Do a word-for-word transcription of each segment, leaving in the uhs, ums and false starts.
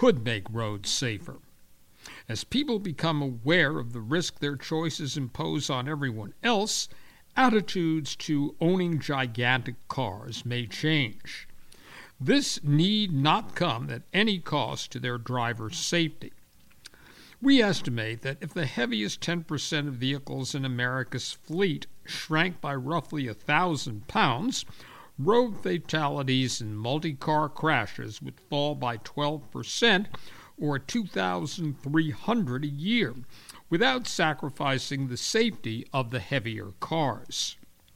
could make roads safer. As people become aware of the risk their choices impose on everyone else, attitudes to owning gigantic cars may change. This need not come at any cost to their drivers' safety. We estimate that if the heaviest ten percent of vehicles in America's fleet shrank by roughly one thousand pounds, road fatalities and multi-car crashes would fall by twelve percent, or two thousand three hundred a year, without sacrificing the safety of the heavier cars.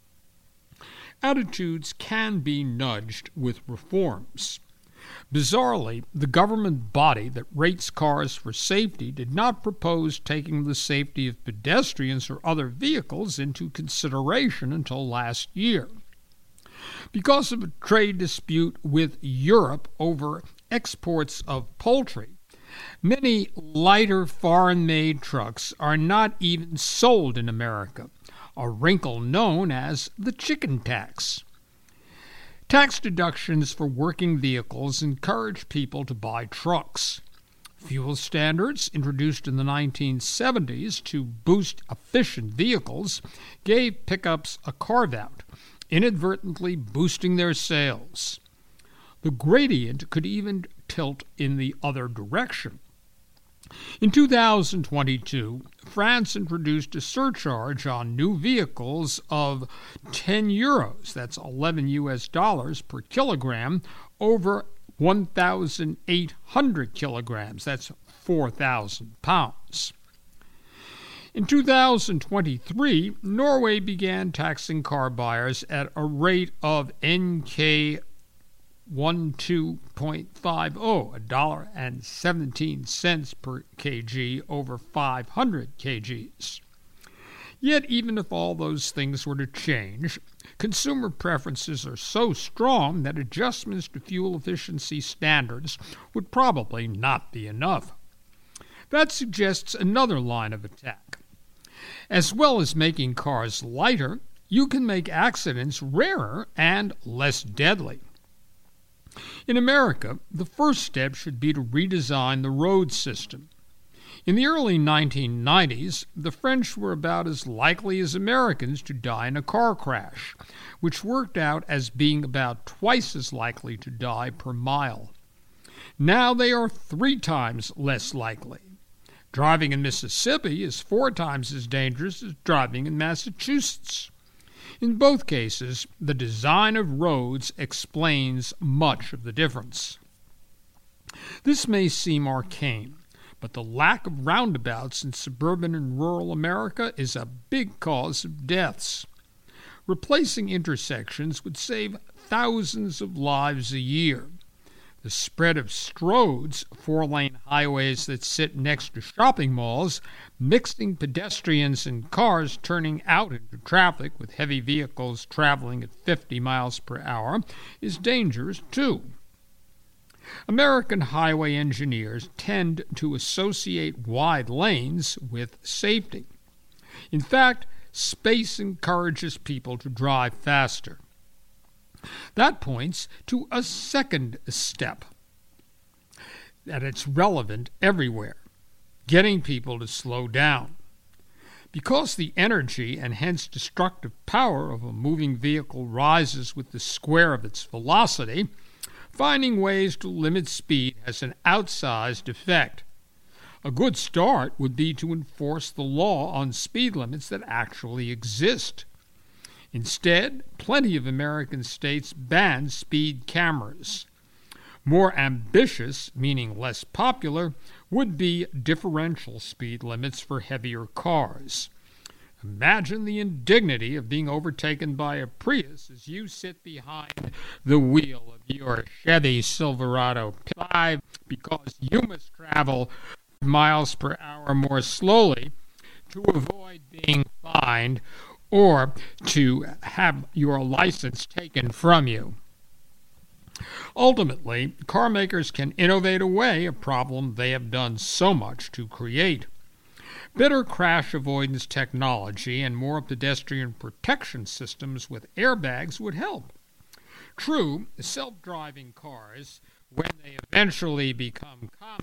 Attitudes can be nudged with reforms. Bizarrely, the government body that rates cars for safety did not propose taking the safety of pedestrians or other vehicles into consideration until last year. Because of a trade dispute with Europe over exports of poultry, many lighter foreign-made trucks are not even sold in America, a wrinkle known as the chicken tax. Tax deductions for working vehicles encourage people to buy trucks. Fuel standards, introduced in the nineteen seventies to boost efficient vehicles, gave pickups a carve-out, inadvertently boosting their sales. The gradient could even tilt in the other direction. In two thousand twenty-two, France introduced a surcharge on new vehicles of ten euros, that's eleven U S dollars per kilogram, over one thousand eight hundred kilograms, that's four thousand pounds. In two thousand twenty-three, Norway began taxing car buyers at a rate of N K twelve point five zero, a dollar and seventeen cents per kg over five hundred kgs. Yet even if all those things were to change, consumer preferences are so strong that adjustments to fuel efficiency standards would probably not be enough. That suggests another line of attack. As well as making cars lighter, you can make accidents rarer and less deadly. In America, the first step should be to redesign the road system. In the early nineteen nineties, the French were about as likely as Americans to die in a car crash, which worked out as being about twice as likely to die per mile. Now they are three times less likely. Driving in Mississippi is four times as dangerous as driving in Massachusetts. In both cases, the design of roads explains much of the difference. This may seem arcane, but the lack of roundabouts in suburban and rural America is a big cause of deaths. Replacing intersections would save thousands of lives a year. The spread of stroads, four-lane highways that sit next to shopping malls, mixing pedestrians and cars turning out into traffic with heavy vehicles traveling at fifty miles per hour, is dangerous too. American highway engineers tend to associate wide lanes with safety. In fact, space encourages people to drive faster. That points to a second step, that it's relevant everywhere, getting people to slow down. Because the energy and hence destructive power of a moving vehicle rises with the square of its velocity, finding ways to limit speed has an outsized effect. A good start would be to enforce the law on speed limits that actually exist. Instead, plenty of American states ban speed cameras. More ambitious, meaning less popular, would be differential speed limits for heavier cars. Imagine the indignity of being overtaken by a Prius as you sit behind the wheel of your Chevy Silverado five because you must travel miles per hour more slowly to avoid being fined or to have your license taken from you. Ultimately, car makers can innovate away a problem they have done so much to create. Better crash avoidance technology and more pedestrian protection systems with airbags would help. True, self-driving cars when they eventually become common,